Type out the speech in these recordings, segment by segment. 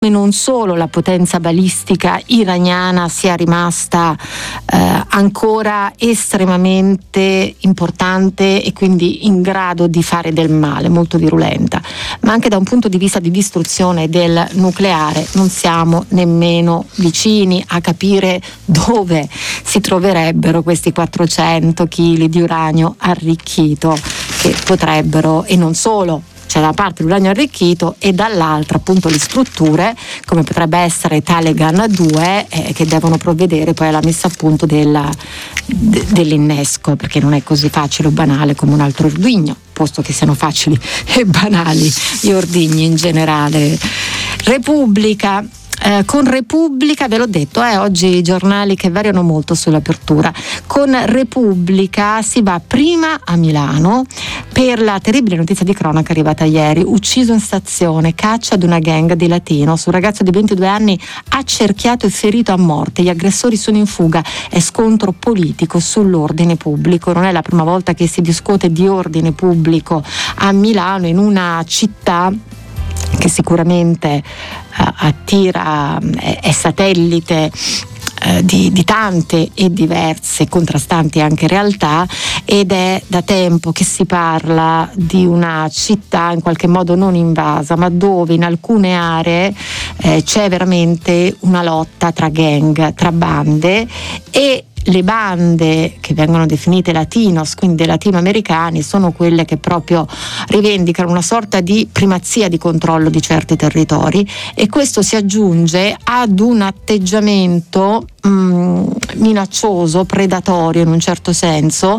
non solo la potenza balistica iraniana sia rimasta ancora estremamente importante e quindi in grado di fare del male, molto virulenta, ma anche da un punto di vista di distruzione del nucleare non siamo nemmeno vicini a capire dove si troverebbero questi 400 kg di uranio arricchito che potrebbero, e non solo, c'è da una parte l'uranio arricchito e dall'altra appunto le strutture come potrebbe essere Telegan 2 che devono provvedere poi alla messa a punto dell'innesco, perché non è così facile o banale come un altro ordigno, posto che siano facili e banali gli ordigni in generale. Repubblica. Con Repubblica, ve l'ho detto, oggi i giornali che variano molto sull'apertura. Con Repubblica si va prima a Milano per la terribile notizia di cronaca arrivata ieri: ucciso in stazione, caccia ad una gang di Latinos, un ragazzo di 22 anni accerchiato e ferito a morte, gli aggressori sono in fuga, è scontro politico sull'ordine pubblico. Non è la prima volta che si discute di ordine pubblico a Milano, in una città che sicuramente attira, è satellite di tante e diverse, contrastanti anche realtà, ed è da tempo che si parla di una città in qualche modo non invasa, ma dove in alcune aree c'è veramente una lotta tra gang, tra bande, e le bande che vengono definite latinos, quindi latinoamericani, sono quelle che proprio rivendicano una sorta di primazia di controllo di certi territori, e questo si aggiunge ad un atteggiamento minaccioso, predatorio in un certo senso,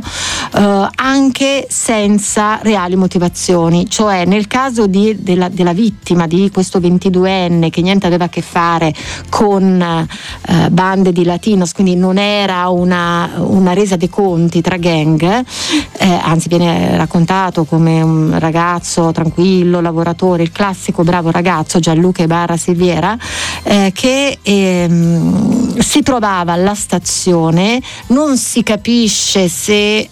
anche senza reali motivazioni. Cioè, nel caso della vittima, di questo 22enne che niente aveva a che fare con bande di latinos, quindi non era una resa dei conti tra gang, anzi viene raccontato come un ragazzo tranquillo, lavoratore, il classico bravo ragazzo Gianluca Ibarra Silviera, che si trovava alla stazione, non si capisce se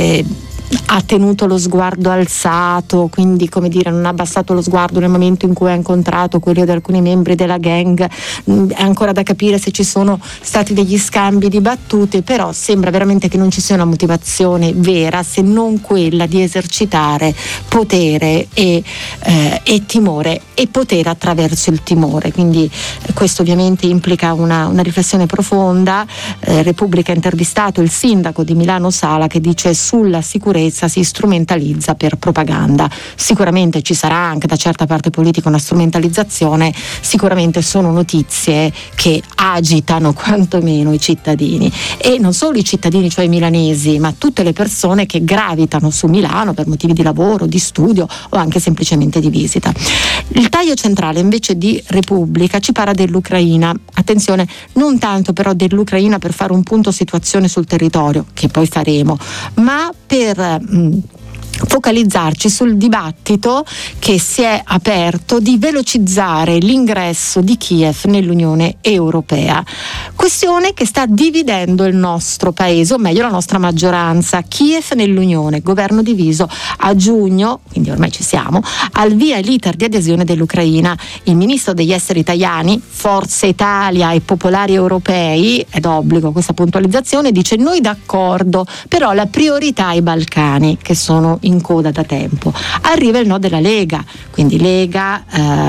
ha tenuto lo sguardo alzato, quindi come dire non ha abbassato lo sguardo nel momento in cui ha incontrato quelli di alcuni membri della gang. È ancora da capire se ci sono stati degli scambi di battute, però sembra veramente che non ci sia una motivazione vera se non quella di esercitare potere e timore, e potere attraverso il timore. Quindi questo ovviamente implica una riflessione profonda. Repubblica ha intervistato il sindaco di Milano Sala, che dice: sulla sicurezza si strumentalizza per propaganda. Sicuramente ci sarà anche da certa parte politica una strumentalizzazione, sicuramente sono notizie che agitano quantomeno i cittadini, e non solo i cittadini, cioè i milanesi, ma tutte le persone che gravitano su Milano per motivi di lavoro, di studio o anche semplicemente di visita. Il taglio centrale invece di Repubblica ci parla dell'Ucraina, attenzione, non tanto però dell'Ucraina per fare un punto situazione sul territorio, che poi faremo, ma per focalizzarci sul dibattito che si è aperto di velocizzare l'ingresso di Kiev nell'Unione Europea, questione che sta dividendo il nostro paese, o meglio la nostra maggioranza. Kiev nell'Unione, governo diviso. A giugno, quindi ormai ci siamo, al via l'iter di adesione dell'Ucraina. Il ministro degli esteri italiani, Forza Italia e Popolari Europei, è d'obbligo questa puntualizzazione, dice: noi d'accordo, però la priorità ai Balcani, che sono in coda da tempo. Arriva il no della Lega, quindi Lega,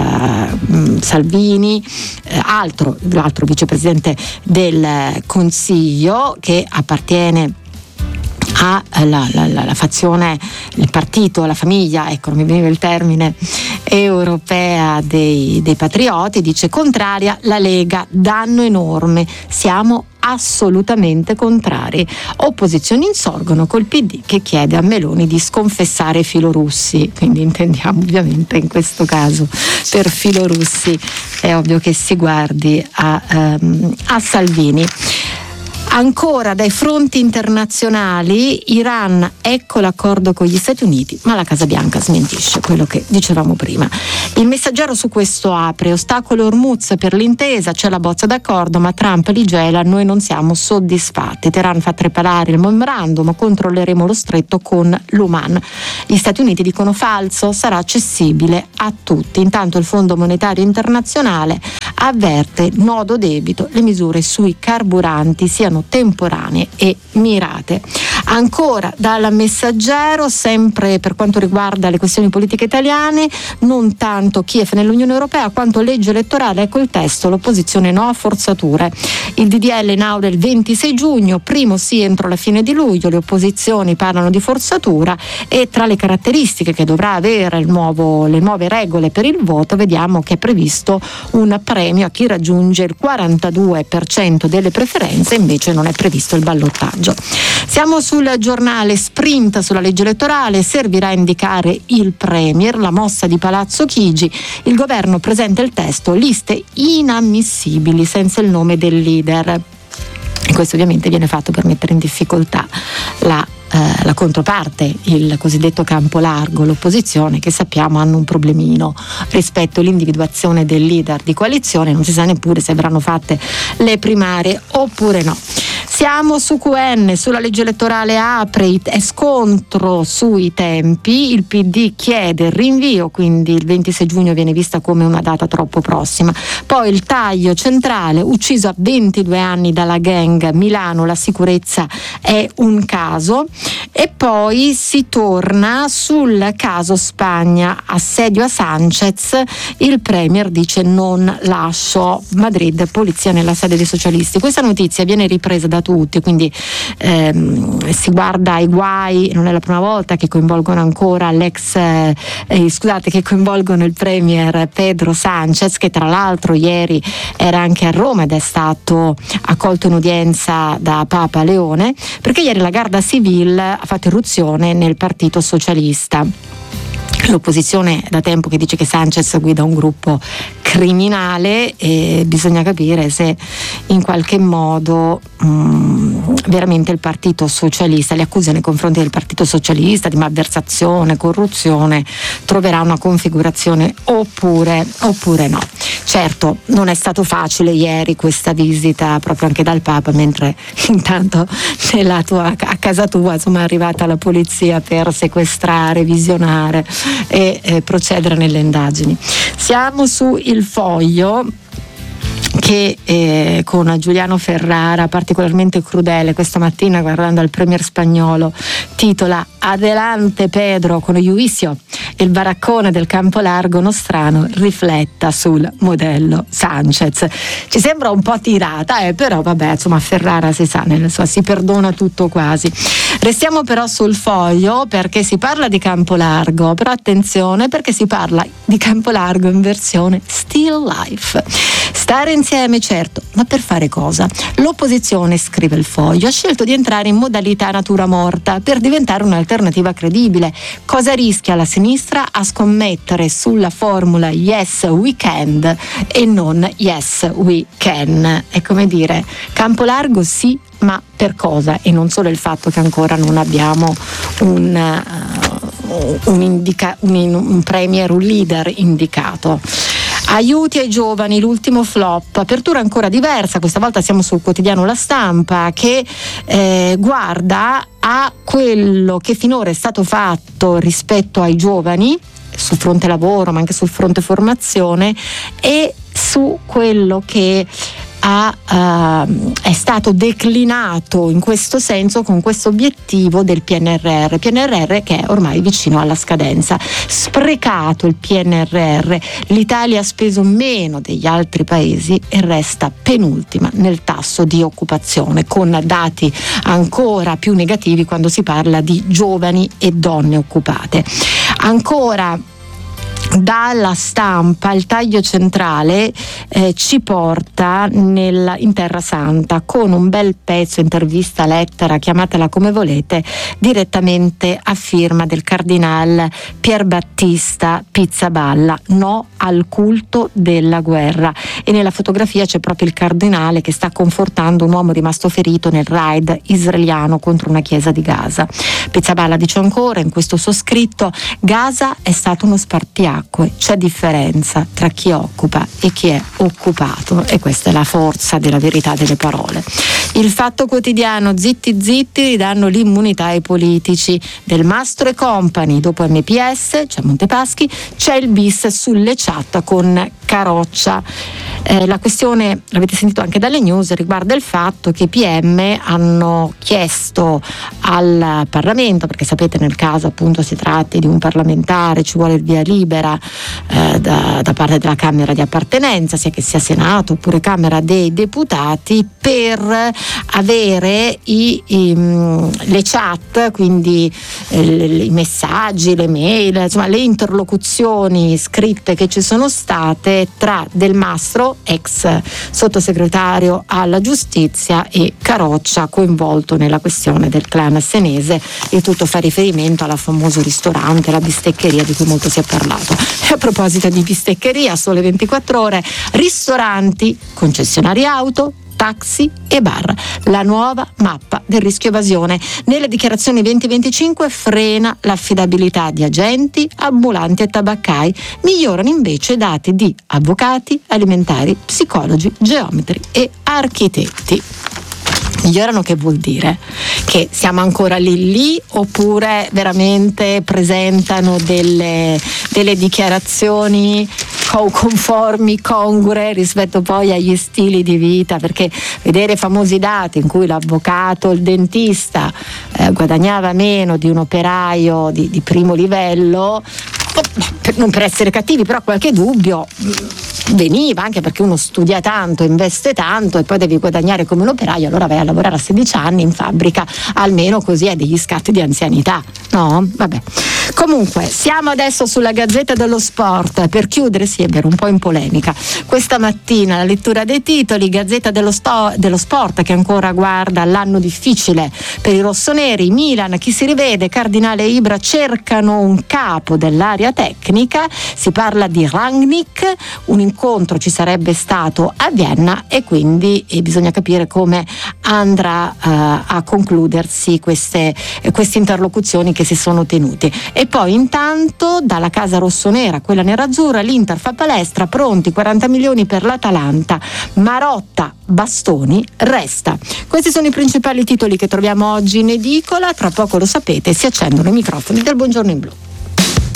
Salvini, l'altro vicepresidente del Consiglio, che appartiene alla fazione, il partito, la famiglia, ecco, non mi veniva il termine, europea dei patrioti, dice: contraria la Lega, danno enorme, siamo assolutamente contrari. Opposizioni insorgono col PD che chiede a Meloni di sconfessare i filorussi, quindi intendiamo ovviamente in questo caso per filorussi è ovvio che si guardi a Salvini. Ancora dai fronti internazionali, Iran, ecco l'accordo con gli Stati Uniti, ma la Casa Bianca smentisce quello che dicevamo prima. Il Messaggero su questo apre: ostacolo Hormuz per l'intesa, c'è la bozza d'accordo, ma Trump li gela, noi non siamo soddisfatti. Teheran fa trepalare il memorandum, controlleremo lo stretto con l'Oman. Gli Stati Uniti dicono falso, sarà accessibile a tutti. Intanto il Fondo Monetario Internazionale avverte: nodo debito, le misure sui carburanti siano temporanee e mirate. Ancora dal Messaggero, sempre per quanto riguarda le questioni politiche italiane, non tanto Kiev nell'Unione Europea quanto legge elettorale, ecco il testo, l'opposizione no a forzature. Il DDL in aula il 26 giugno, primo sì entro la fine di luglio, le opposizioni parlano di forzatura e tra le caratteristiche che dovrà avere le nuove regole per il voto vediamo che è previsto un premio a chi raggiunge il 42% delle preferenze, invece non è previsto il ballottaggio. Siamo sul Giornale, sprint sulla legge elettorale, servirà a indicare il premier, la mossa di Palazzo Chigi, il governo presenta il testo, liste inammissibili senza il nome del leader. E questo ovviamente viene fatto per mettere in difficoltà la controparte, il cosiddetto campo largo, l'opposizione, che sappiamo hanno un problemino rispetto all'individuazione del leader di coalizione, non si sa neppure se avranno fatte le primarie oppure no. Siamo su QN, sulla legge elettorale apre, è scontro sui tempi, il PD chiede il rinvio, quindi il 26 giugno viene vista come una data troppo prossima. Poi il taglio centrale, ucciso a 22 anni dalla gang, Milano, la sicurezza è un caso. E poi si torna sul caso Spagna, assedio a Sanchez, il premier dice non lascio Madrid, polizia nella sede dei socialisti. Questa notizia viene ripresa da tutti, quindi si guarda ai guai, non è la prima volta che coinvolgono ancora che coinvolgono il premier Pedro Sanchez, che tra l'altro ieri era anche a Roma ed è stato accolto in udienza da Papa Leone, perché ieri la Guardia Civile ha fatto irruzione nel Partito Socialista. L'opposizione da tempo che dice che Sanchez guida un gruppo criminale e bisogna capire se in qualche modo veramente il Partito Socialista, le accuse nei confronti del Partito Socialista di malversazione, corruzione, troverà una configurazione oppure no. Certo, non è stato facile ieri questa visita proprio anche dal Papa, mentre intanto a casa tua insomma è arrivata la polizia per sequestrare, visionare e procedere nelle indagini. Siamo su Il Foglio, che con Giuliano Ferrara, particolarmente crudele questa mattina guardando al premier spagnolo, titola Adelante Pedro con Juicio, il baraccone del campo largo nostrano rifletta sul modello Sanchez. Ci sembra un po' tirata, però vabbè, insomma Ferrara si sa, si perdona tutto quasi. Restiamo però sul Foglio perché si parla di campo largo, però attenzione perché si parla di campo largo in versione still life. Stare insieme, certo, ma per fare cosa? L'opposizione, scrive Il Foglio, ha scelto di entrare in modalità natura morta per diventare un'alternativa credibile. Cosa rischia la sinistra a scommettere sulla formula Yes We Can e non Yes We Can? È come dire, campo largo sì, ma per cosa? E non solo il fatto che ancora non abbiamo un premier, un leader indicato. Aiuti ai giovani, l'ultimo flop, apertura ancora diversa, questa volta siamo sul quotidiano La Stampa che guarda a quello che finora è stato fatto rispetto ai giovani sul fronte lavoro ma anche sul fronte formazione e su quello che è stato declinato in questo senso con questo obiettivo del PNRR che è ormai vicino alla scadenza. Sprecato il PNRR, l'Italia ha speso meno degli altri paesi e resta penultima nel tasso di occupazione, con dati ancora più negativi quando si parla di giovani e donne occupate. Ancora Dalla Stampa il taglio centrale ci porta in Terra Santa con un bel pezzo, intervista, lettera, chiamatela come volete, direttamente a firma del cardinal Pierbattista Pizzaballa: no al culto della guerra. E nella fotografia c'è proprio il cardinale che sta confortando un uomo rimasto ferito nel raid israeliano contro una chiesa di Gaza. Pizzaballa dice ancora in questo suo scritto: Gaza è stato uno spartiacque, c'è differenza tra chi occupa e chi è occupato, e questa è la forza della verità delle parole. Il Fatto Quotidiano: zitti zitti, danno l'immunità ai politici. Del Mastro e Company, dopo MPS c'è Montepaschi, c'è il bis sulle chat con Caroccia. La questione, l'avete sentito anche dalle news, riguarda il fatto che i PM hanno chiesto al Parlamento, perché sapete nel caso appunto si tratti di un parlamentare ci vuole il via libera da parte della Camera di appartenenza, sia che sia Senato oppure Camera dei Deputati, per avere le chat, quindi i messaggi, le mail, insomma le interlocuzioni scritte che ci sono state tra Del Mastro, ex sottosegretario alla giustizia, e Caroccia, coinvolto nella questione del clan senese. Il tutto fa riferimento alla famoso ristorante, la bisteccheria di cui molto si è parlato. E a proposito di bisteccheria, Sole 24 Ore: ristoranti, concessionari auto, taxi e bar, la nuova mappa del rischio evasione. Nelle dichiarazioni 2025 frena l'affidabilità di agenti, ambulanti e tabaccai, migliorano invece i dati di avvocati, alimentari, psicologi, geometri e architetti. Migliorano che vuol dire? Che siamo ancora lì oppure veramente presentano delle dichiarazioni conformi, congrue rispetto poi agli stili di vita? Perché vedere famosi dati in cui l'avvocato, il dentista guadagnava meno di un operaio di primo livello, non per essere cattivi, però qualche dubbio veniva, anche perché uno studia tanto, investe tanto e poi devi guadagnare come un operaio, allora vai a lavorare a 16 anni in fabbrica, almeno così hai degli scatti di anzianità, no? Vabbè. Comunque siamo adesso sulla Gazzetta dello Sport, per chiudere, sì, è vero, un po' in polemica questa mattina la lettura dei titoli. Gazzetta dello Sport che ancora guarda l'anno difficile per i rossoneri. Milan, chi si rivede? Cardinale e Ibra cercano un capo dell'area tecnica, si parla di Rangnick, un incontro ci sarebbe stato a Vienna e quindi bisogna capire come andrà a concludersi queste interlocuzioni che si sono tenute. E poi intanto dalla casa rossonera, quella nerazzurra, l'Inter fa palestra, pronti 40 milioni per l'Atalanta, Marotta, Bastoni, resta. Questi sono i principali titoli che troviamo oggi in edicola. Tra poco, lo sapete, si accendono i microfoni del Buongiorno in Blu.